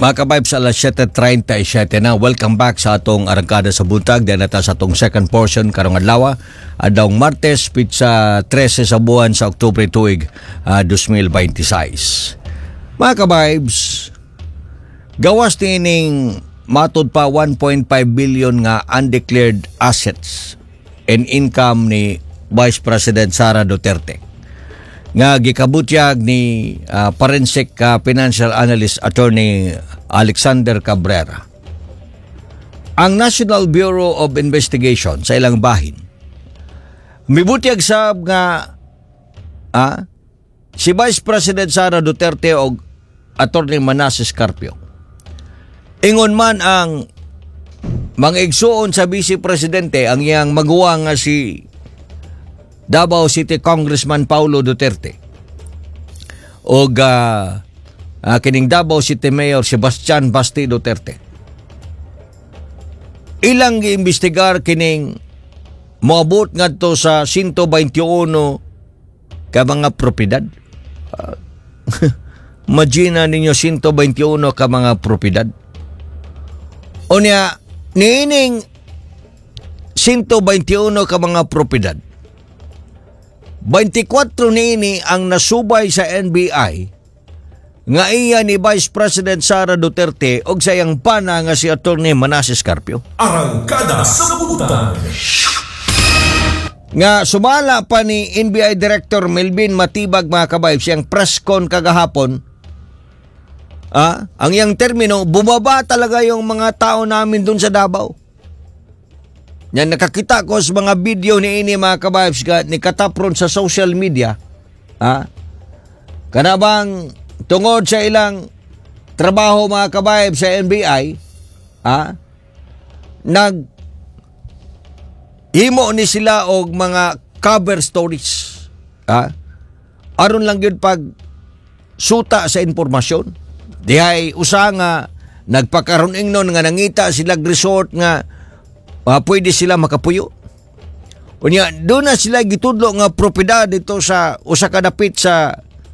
Mga ka-vibes, alas 7:37 na. Welcome back sa atong Arangkada sa Buntag. Diyan nata sa atong second portion karong adlaw. Adawng Martes, pizza 13 sa buwan sa Oktubre tuig 2026. Mga ka-vibes, gawas nining matud pa 1.5 billion nga undeclared assets and income ni Vice President Sara Duterte nga gikabutyag ni forensic financial analyst attorney Alexander Cabrera. Ang National Bureau of Investigation sa ilang bahin mibutyag sab nga si Vice President Sara Duterte o attorney Manasseh Carpio ingon man ang mga igsuon sa Vice Presidente ang iyang maguwa nga si Davao City Congressman Paulo Duterte o kining Davao City Mayor Sebastian Basti Duterte. Ilang giimbestigar kining moabot ngadto sa 121 ka mga propiedad. Imagine ninyo 121 ka mga propiedad. Unya niining 121 ka mga propiedad, 24 niini ang nasubay sa NBI nga iya ni Vice President Sara Duterte og sayang pana nga si attorney Manasseh Carpio. Arangkada sa Buntag. Nga sumala pa ni NBI Director Melvin Matibag, mga kabaybs, siyang press con kagahapon. Ang iyang termino, bumaba talaga yung mga tao namin dun sa Davao. Yan, nakakita ko sa mga video ni ini, mga kabaybs, ni katapron sa social media. Kanabang tungod sa ilang trabaho, mga kabaybs, sa NBI, himo ni sila og mga cover stories. Aron lang yun pag suta sa informasyon. Dihay usa nga nagpakaroon ingnon nga nangita sila resort nga pwede sila makapuyo. Unya doon na sila gitudlo nga propiedad dito sa usa ka dapit sa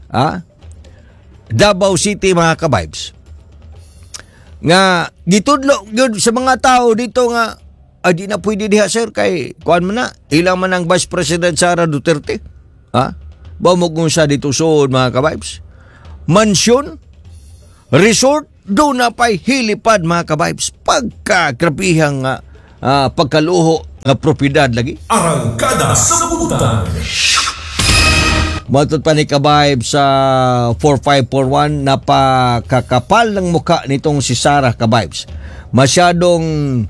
Davao City, mga ka-vibes. Nga gitudlo gyud sa mga tao dito nga di na pwede diha, sir, kay kuan man na ilang man ang Vice President Sara Duterte. Ba mo kung sa dito suod, mga ka-vibes. Mansyon, resort, doon na pa'y hilipad, mga ka-vibes. Pagkakrapihang pagkaluho nga propiedad lagi. Arangkada sa Buntag. Matod pa ni ka-vibes sa 4541, napakakapal ng muka nitong si Sara, ka-vibes. Masyadong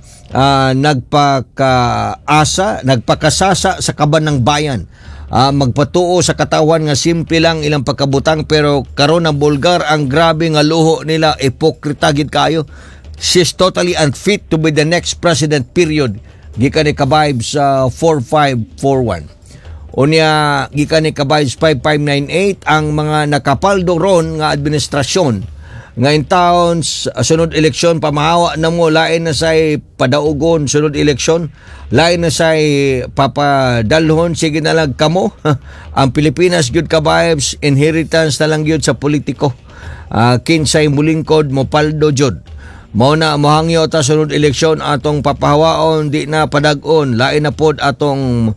nagpakasasa sa kaban ng bayan. Magpatuo sa katawan nga simple lang ilang pagkabutang, pero karon ang bulgar ang grabe nga luho nila, ipokrita gid kayo. She's totally unfit to be the next president, period. Gikan ni ka-vibes sa 4541. Unya gikan ni ka-vibes 5598, ang mga nakapaldo ron nga administrasyon nga in taon sunod eleksyon pamahawa na mo, lain na say padaugon sunod eleksyon, lain na say papadalhon, sige na lang kamo. Ang Pilipinas gyud, ka-vibes, inheritance na lang gyud sa politiko. Kinsay mulingkod mo paldo jud. Mao na mohangyo ta sunod eleksyon atong papahawaon, di na padag-on, lain na pod atong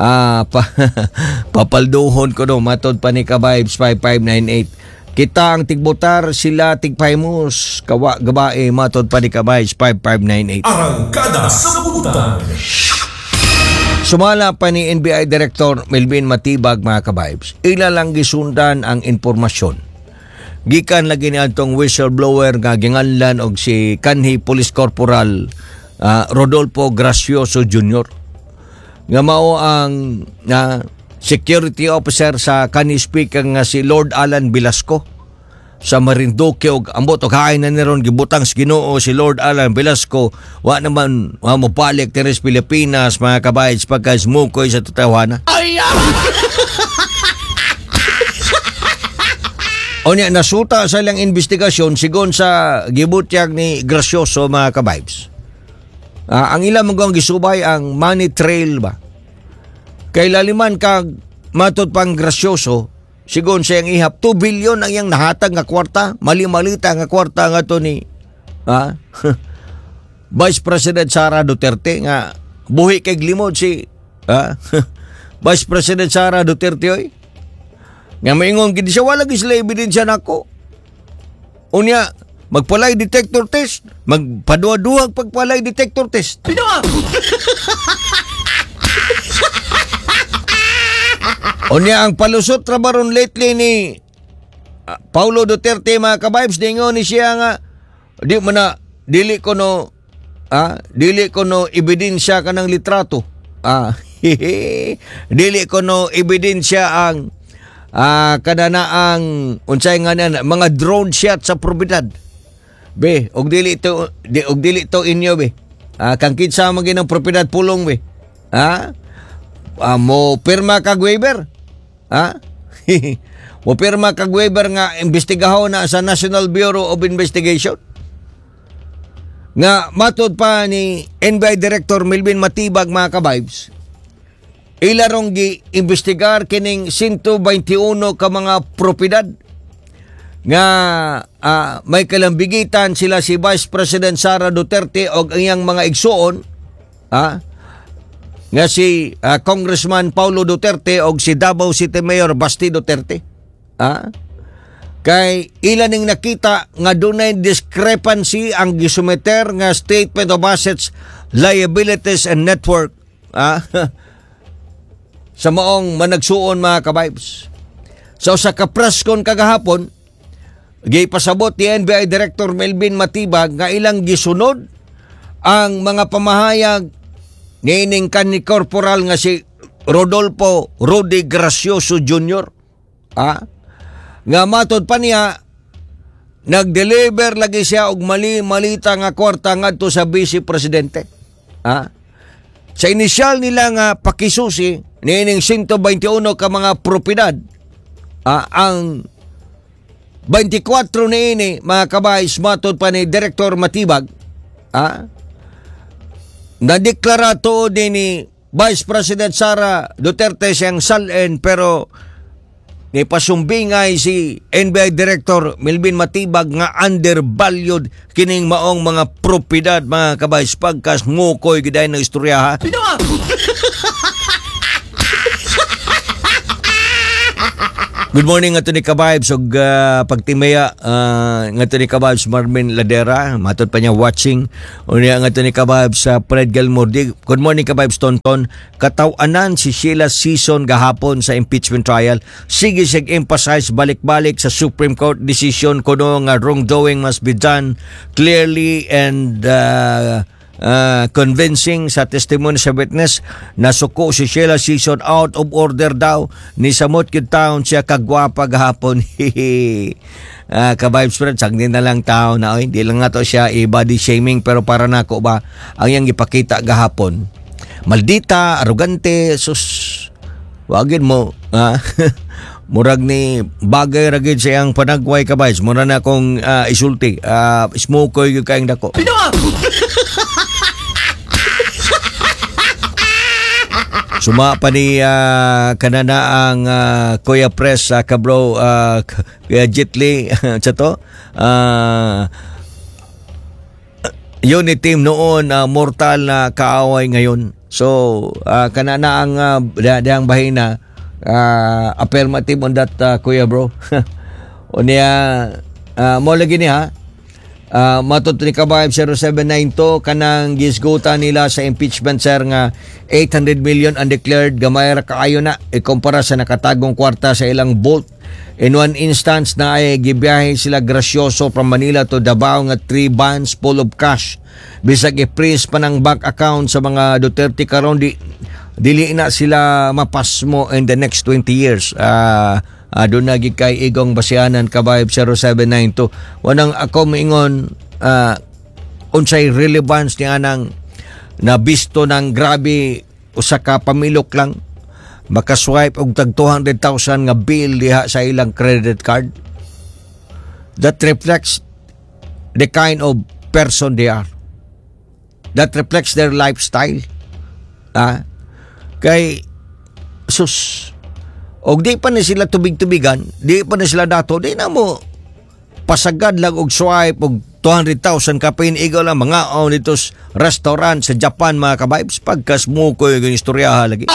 papalduhon ko no, matod pa ni ka-vibes 5598. Kita ang tigbotar, sila tigpaimus, kawa gabae, matod pa ni ka-vibes 5598. Arangkada sa Buntag. Sumala pa ni NBI Director Melvin Matibag, mga ka-vibes, ilalang gisundan ang informasyon gikan lagi ni atong whistleblower nga ginganlan og si kanhi Police Corporal Rodolfo Gracioso Jr. nga mao ang security officer sa kanhi speaker nga si Lord Alan Velasco sa Marinduque, og ambot og haay na niron gibutang sa Ginoo si Lord Alan Velasco wa naman mo balik teres Pilipinas, mga kabays, pagkasmukoy sa tatawana. Onya nasuta sa ilang investigasyon sigon sa gibutyag ni Gracioso, mga ka-vibes. Ang ilang mong gisubay ang money trail ba. Kay laliman kag matod pang Gracioso, sigon siyang ihap 2 billion ang iyang nahatag nga kwarta, mali-malita nga kwarta nga to ni Ha? Vice President Sara Duterte nga buhi kay limod si Vice President Sara Duterte oy. Nga maingon gid siya wala gid sila ebidensya nako. Unya magpalay detector test, magpaduwa-duwag pagpalay detector test. Unya ang palusot ra baron lately ni Paulo Duterte mga ka-vibes dingon ni siya nga dili ko no ebidensya kanang litrato. Dili ko no ebidensya ang kadanaang unsay nga mga drone shot sa propriedad. Be, og dili to inyo be. Kang kinsa man ginang propriedad pulong be. Mo pirma kag waiver. Mo pirma kag waiver nga imbestigahon na sa National Bureau of Investigation. Nga matod pa ni NBI Director Melvin Matibag mga ka-vibes, ilarong gi-investigar kining 121 ka mga propiedad nga may kalambigitan sila si Vice President Sara Duterte o ang iyang mga igsuon nga si Congressman Paulo Duterte o si Davao City Mayor Basti Duterte. Kay ilan ning nakita nga dunay discrepancy ang gisumeter nga Statement of Assets, Liabilities and Network sa maong managsuon mga ka-vibes. So sa kapreskon kagahapon, gipasabot ni NBI Director Melvin Matibag nga ilang gisunod ang mga pamahayag nining kanhi corporal nga si Rodolfo Rudy Gracioso Jr. Nga matod pa niya nag-deliver lagi siya og mali-malita nga kwarta ngadto sa Vice Presidente. Sa inisyal nila nga pakisusi nining 121 ka mga propiedad, ang 24 niini mga kabays matod pa ni Director Matibag, nadeklara to din ni Vice President Sara Duterte siyang salin pero ni pasumbingay si NBI Director Melvin Matibag nga undervalued kining maong mga propiedad mga kabays pagkas mukoy giday ng istorya ha. Good morning nga to ni Kabibes og pagtimaya nga to ni Kabibes Marvin Ladera matod pa niya watching unya nga to ni Kabibes sa Fred Galmordi. Good morning Kabibes Tonton. Kataw-anan si Sheila Season gahapon sa impeachment trial. Sige sig emphasize balik-balik sa Supreme Court decision kuno nga wrongdoing must be done clearly and convincing sa testimony sa witness. Nasuko si Sheila Season out of order daw ni samot kid taon siya kagwapa gahapon. Ka-vibes friend sagdi na lang tao na di lang nga to siya body shaming pero para nako ba ang yang ipakita gahapon maldita arrogante sus wagin mo murag ni bagay ragid sa iyang panagway ka-vibes mura na akong isulti smoke ko kayong dako. Suma pa ni kanana ang Kuya Press kabro Kuya Jitli sa to unit team noon mortal na kaaway ngayon. So kanana ang dang bahina affirmative on that Kuya bro. Unya mo lagi ni ha matod ni Kabayb 0792 kanang gisguta nila sa impeachment sir nga 800 million undeclared gamay ra kaayo na ikumpara sa nakatagong kwarta sa ilang vault. In one instance na ay gibiyahe sila Gracioso from Manila to Davao nga 3 vans full of cash bisag i-freeze pa ng bank account sa mga Duterte karon dili na sila mapasmo in the next 20 years. Doon na kay Igong Basianan Kabayb 0792 wanang ako maingon unsay relevance niya nang nabisto ng grabe usa ka pamilok lang makaswipe og tag 200,000 nga bill diha sa ilang credit card. That reflects the kind of person they are. That reflects their lifestyle. Kay sus og di pa na sila tubig-tubigan, di pa na sila dato, di na mo pasagad lang og swipe og 200,000 ka pinigaw lang mga dito restaurant sa Japan mga kabibes pagkas mo ko yung istoryahan lagi.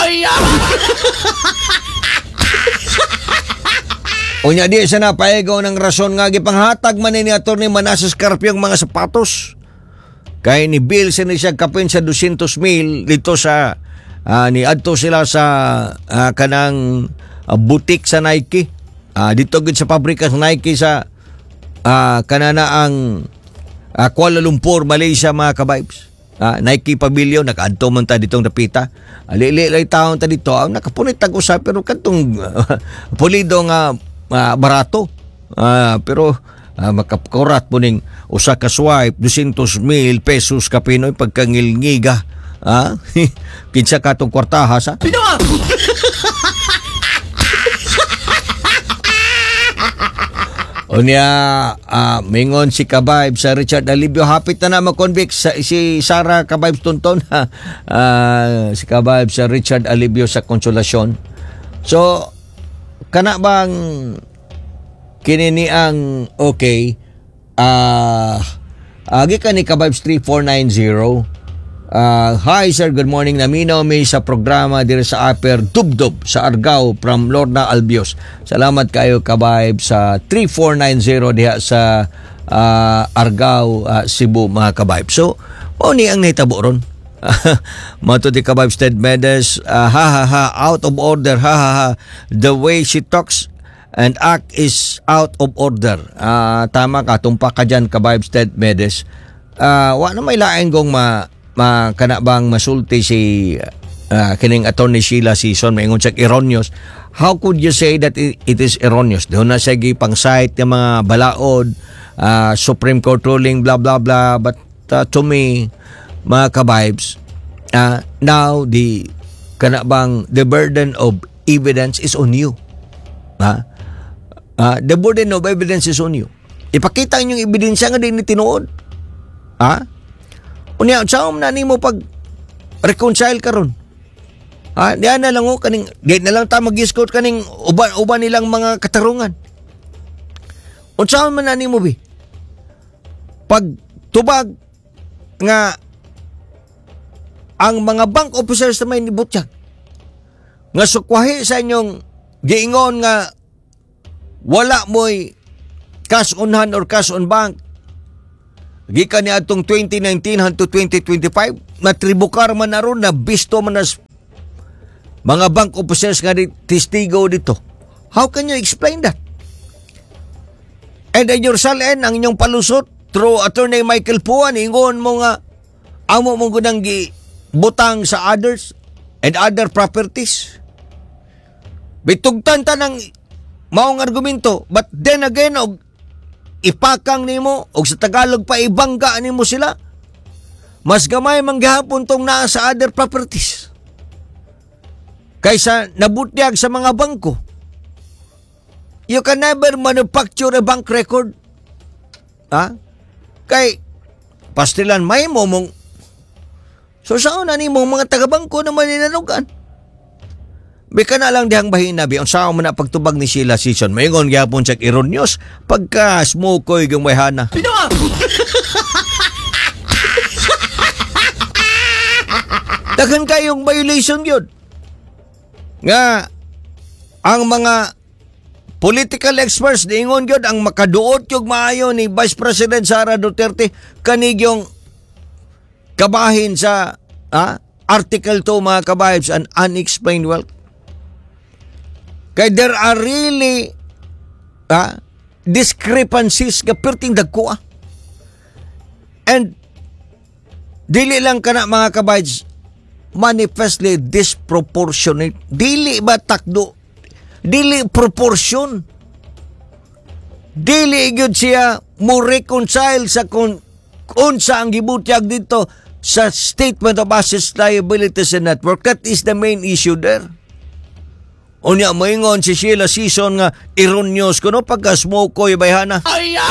Unya di sa napaigaw ng rason nga gipanghatag man ni Atty. Manasseh Scarpio ang mga sapatos. Kaya ni Bill siya kapin sa 200,000 dito sa ni adto sila sa kanang boutique sa Nike. Dito gid sa pabrika sa Nike sa kanana ang Kuala Lumpur, Malaysia mga kabibes. Nike Pavilion nakaadto man ta ditong dapita. Lili taon ta dito ang nakapunit tag usa pero kadtong pulido nga barato. Pero makakurat po ning usa ka swipe 200,000 pesos kapinoy pagkangilngiga. Kinsa katong kwartaha sa Unya mingon si Kabayb sa Richard Alibio hapit na ma-convict si Sara Kabayb Tunton si Kabayb sa Richard Alibio sa Konsolasyon. So kana bang kinini ang okay agi ka ni Kabibes 3490. Hi sir, good morning. Naminaw may sa programa diri sa Upper Dubdub sa Argao from Lorna Albios. Salamat kayo Kabibes sa 3490 diha sa Argao, Cebu mga Kabibes. So mao ni ang nahitabo ron. Mato di Kabibes Ted Medes, out of order, the way she talks and act is out of order. Tama ka, tumpa ka dyan Kabibes Ted Medes. Wa na may laing gong kana bang masulti si kining Attorney Sheila Season maingon siya erroneous. How could you say that it is erroneous? Doon na siya pang cite yung mga balaod, Supreme Court ruling, blah blah blah. But to me mga Kabibes, now the burden of evidence is on you. The burden of evidence is on you. Ipakita niyo yung ebidensya nga din ni tinuod. Unya saan na nimo pag reconcile karon? Diyan na lang kaning di na lang ta mag-escort kaning uban nilang mga katarungan. Unsaon man na nimo bi? Pag tubag nga ang mga bank officers na may nibutyag nga sukwahi sa inyong giingon nga wala mo'y cash on hand or cash on bank gikan ni atong 2019 hangtod 2025 na tribukar man na ron na bisto man as mga bank officers nga testigo dito. How can you explain that? And then your salin ang inyong palusot through Attorney Michael Puan ingon mo nga amo mong gunang butang sa others and other properties. Bitugtan ta ng maong argumento, but then again ipakang nimo og sa Tagalog pa ibangga nimo sila. Mas gamay man gihapon tong naa sa other properties kaysa nabutyag sa mga bangko. You can never manufacture a bank record. Kay pastilan may momong. So saan na nimo mga taga-bangko na maninalugan? Bika na lang dihang bahinabi ang sao man na pagtubag ni Sheila Season. Mayingon gyapon siya ironyos pagka smokoy yung mayhana. Daghan kayong violation yun. Nga ang mga political experts diingon yun ang makaduot yung maayo ni Vice President Sara Duterte kanigyong kabahin sa Article 2 mga Kabibes, an unexplained wealth. Kaya there are really discrepancies nga perting dagko. And dili lang kana mga Kabibes manifestly disproportionate. Dili ba takdo? Dili proportion. Dili gyud siya mo reconcile sa unsa ang gibutyag dito sa Statement of Assets, Liabilities and Net Worth. That is the main issue there. Unya moingon si Sheila Season nga ironyos kuno pagka smokoy bayhana.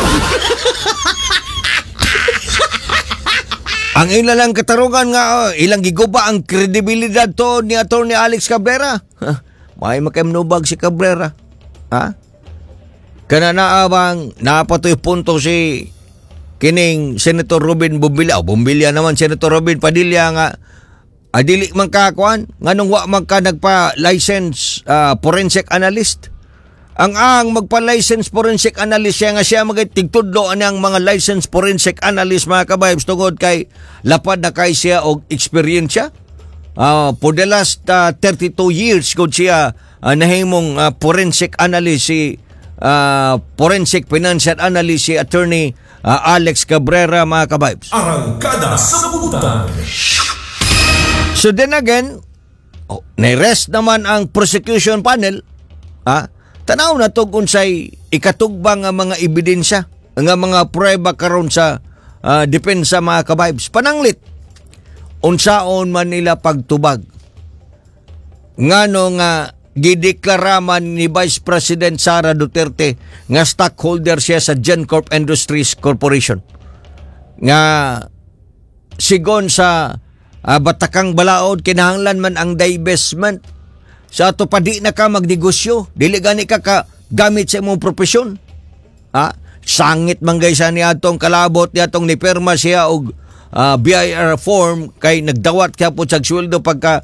Ang ilang katarungan nga ilang giguba ang kredibilidad to ni Attorney Alex Cabrera. May makimnubag si Cabrera. Kana na abang napatoy punto si kining Senator Robin Bumbilya naman Senator Robin Padilla nga dili man ka kuan nganong wa man ka nagpa-license forensic analyst. Ang magpa-license forensic analyst siya magtigtudlo ang mga license forensic analyst mga kabayabs tungod kay lapad na kay siya og eksperyensya. For the last 32 years kung siya nahimong forensic analyst forensic financial analyst si attorney Alex Cabrera mga kabayabs. Arangkada sa Sabutan. So then again, nai-rest naman ang prosecution panel. Tanaw na to kung sa'y ikatugbang nga mga ebidensya, nga mga prueba karon sa depensa mga kabayabs. Pananglit, unsaon man nila pagtubag. Ngano nga gideklaraman ni Vice President Sara Duterte nga stockholder siya sa GenCorp Industries Corporation. Nga sigon sa batakang balaod, kinahanglan man ang divestment. Sa ato pa di na ka magnegosyo, dili gani ka gamit sa imong propesyon. Sangit man gaysa ni atong kalabot ni atong nipirma siya og BIR form kay nagdawat kaya po sa sweldo pagka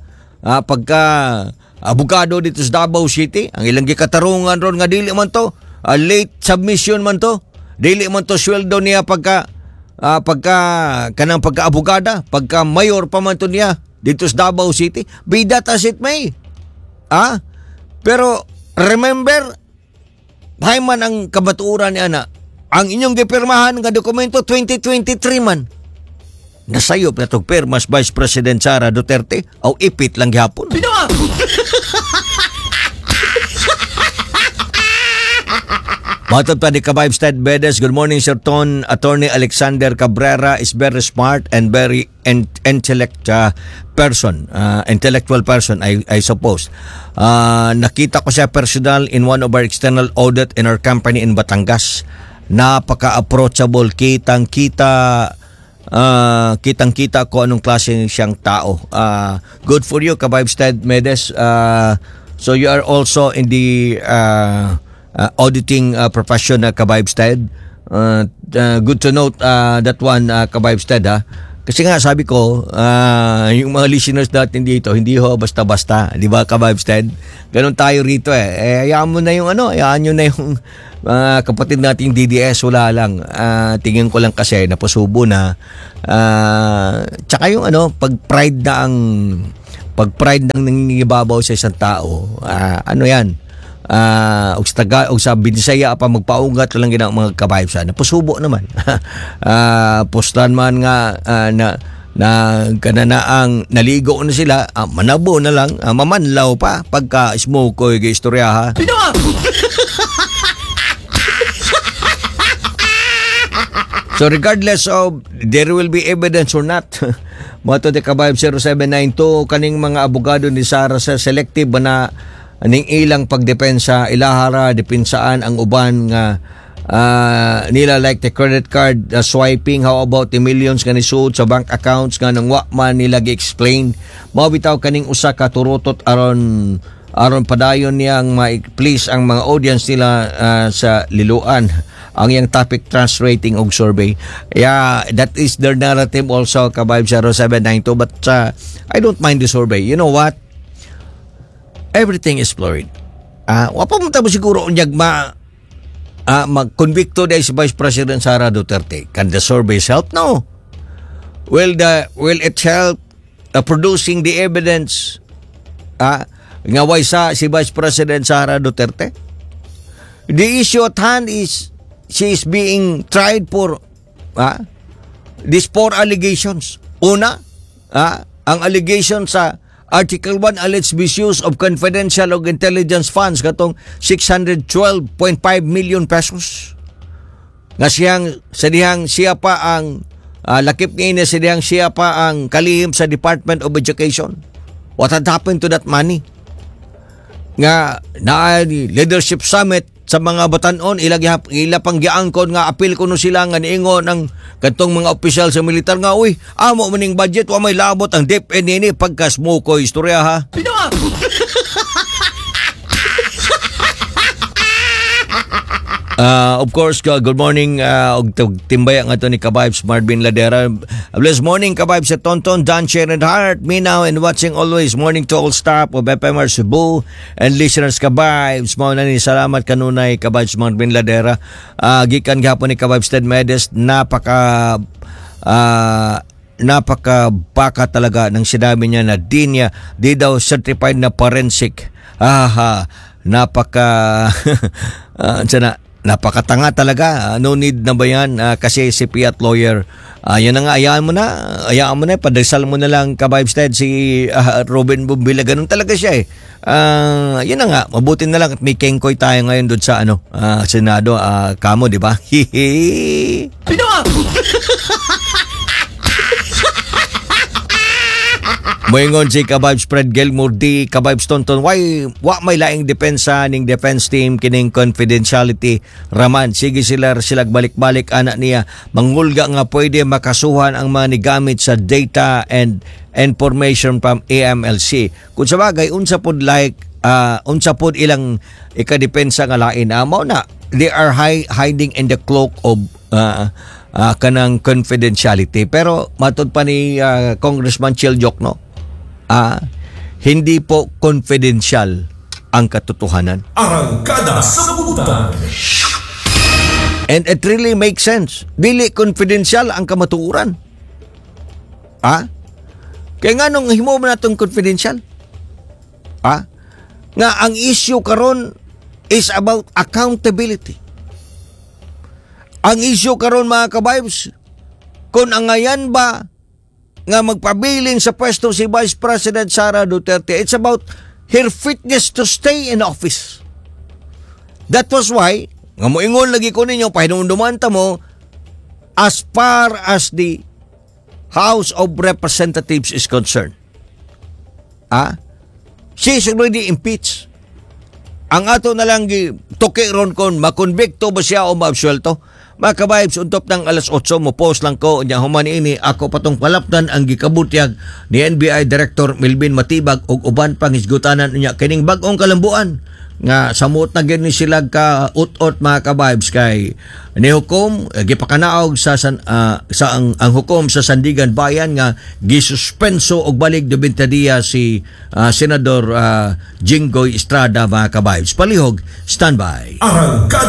abogado dito sa Davao City. Ang ilang gikatarungan ron nga dili man to late submission man to, dili man to sweldo niya pagka abogada, pagka mayor pa man to niya dito sa Davao City. Be that as it may. Pero remember, hay man ang kabaturan ni ana, ang inyong gipirmahan nga dokumento 2023 man. Nasayop na tong pirmas Vice President Sara Duterte o ipit lang gihapon. Matod pa ni Kabayb Sted Bedes, good morning Sir Ton. Attorney Alexander Cabrera is very smart and very intellectual person, I suppose. Nakita ko siya personal in one of our external audit in our company in Batangas. Napaka-approachable, kitang-kita ko anong klase siyang tao. Good for you, Kabayb Sted Bedes. So you are also in the auditing profession, Kabayb Sted. Good to note that one, Kabayb Sted, ha. Kasi nga sabi ko, yung mga listeners natin dito, hindi ho basta-basta, di ba, Kabayb Sted? Ganon tayo rito hayaan mo na yung hayaan nyo na yung kapatid nating DDS, wala lang. Tingin ko lang kasi napasubo na. Tsaka yung pag-pride ng nangingibabaw sa isang tao, yan? Og sa Binisaya pa magpaungat lang ginang mga kabayb sa napusubo naman. Postan man nga na kananaang naligo na sila, manabo na lang, mamanlaw pa pagka smoke ko yung istorya, ha. So regardless of there will be evidence or not, Moto de Kabayb 0792 kaning mga abogado ni Sara sa selective na aning ilang pagdepensa, ilahara depensaan ang uban nga nila like the credit card swiping. How about the millions nga nisud sa bank accounts nga nang wa man nila gi-explain? Mao bitaw kaning usa ka turutot aron padayon niyang ma-please ang mga audience nila sa liluan ang yang topic translating og survey. Yeah, that is their narrative also, Kabayb 0792, but I don't mind the survey. You know what? Everything is fluid. Wa pa mo tamo siguro unyag mag-convicto dahil si Vice President Sara Duterte. Can the surveys help? No. Will it help producing the evidence nga way sa si Vice President Sara Duterte? The issue at hand is she is being tried for these 4 allegations. Una, ang allegation sa Article 1 alleged misuse of confidential o intelligence funds katong 612.5 million pesos. Nga siya pa ang lakip ngayon siya pa ang kalihim sa Department of Education. What had happened to that money? Nga na leadership summit sa mga batanon, ila pang giangkon nga apil kuno sila nga niingon ang kadtong mga opisyal sa militar nga, uy, amo maning budget wa may labot ang DepEd nini pagka smoke ko istorya, ha. Of course, good morning og timbaya nga to ni Kabibes Marvin Ladera. Blessed morning Kabibes sa Tonton, Dan, Sharon Hart, Minaw, and watching always. Morning to all staff of FMR Cebu and listeners Kabibes. Mao na ni salamat kanunay Kabibes Marvin Ladera. Gikan gihapon ni Kabibes Ted Medes, napaka baka talaga ng sinabi niya na di daw certified na forensic. Napakatanga talaga. No need na ba yan? Kasi si Piat lawyer. Yan na nga, ayaan mo na. Padasal mo na lang Kabibes Ted si Robin Bumbila. Ganun talaga siya eh. Yan na nga, mabuti na lang at may kengkoy tayo ngayon doon sa Senado. Kamo, di ba? Moingon si Kabibes Fred Gilmore di Kabibes Tonton, wa may laing depensa ning defense team kining confidentiality raman. Sige sila balik-balik anak niya mangulga nga pwede makasuhan ang mga nigamit sa data and information from AMLC. Kung sa bagay unsa pod ilang ikadepensa nga lain mao na they are hiding in the cloak of kanang confidentiality. Pero matod pa ni Congressman Chiljok, no? Hindi po confidential ang katotohanan. Arangkada sa Sabutan. And it really makes sense. Dili confidential ang kamatuoran. Kaya nga nung himo mo natong confidential? Nga ang issue karon is about accountability. Ang issue karon mga Kabibes, kung ang ngayon ba nga magpabiling sa pwesto si Vice President Sara Duterte, it's about her fitness to stay in office. That was why, nga moingon lagi ko ninyo, pahinunduman ta mo, as far as the House of Representatives is concerned. She is already impeached. Ang ato na lang tuki ron kon makonbikto ba siya o maabsuelto. Mga Kabibes, untop ng 8:00 mo post lang ko nya human ini ako patong palapdan ang gikabutyag ni NBI Director Melvin Matibag ug uban pang hisgutanan niya kining bag-ong kalambuan nga samot na gyud ni sila ka ut-ut mga Kabibes kay ni hukom gipakanaog sa ang hukom sa Sandigan Bayan nga gisuspenso og balik do bintadiya si Senador Jinggoy Estrada mga Kabibes. Palihog, standby. Arangkada